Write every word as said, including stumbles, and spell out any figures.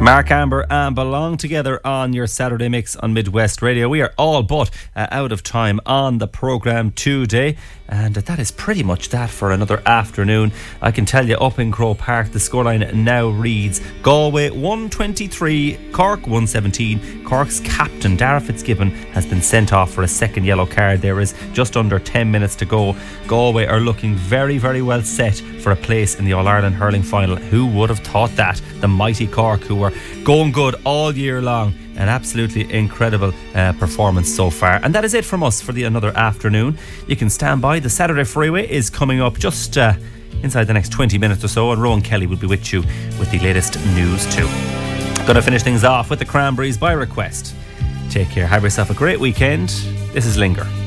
Mark Amber and Belong together on your Saturday mix on Midwest Radio. We are all but uh, out of time on the programme today, and that is pretty much that for another afternoon. I can tell you up in Croke Park the scoreline now reads Galway one twenty-three, Cork one seventeen. Cork's captain Dara Fitzgibbon has been sent off for a second yellow card. There is just under ten minutes to go. Galway are looking very very well set for a place in the All-Ireland hurling final. Who would have thought that? The mighty Cork, who were going good all year long. An absolutely incredible uh, performance so far. And that is it from us for the another afternoon. You can stand by. The Saturday Freeway is coming up just uh, inside the next twenty minutes or so, and Rowan Kelly will be with you with the latest news too. Gonna finish things off with the Cranberries by request. Take care, have yourself a great weekend. This is Linger.